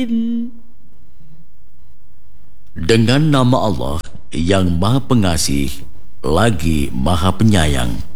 Dengan nama Allah yang Maha Pengasih lagi Maha Penyayang.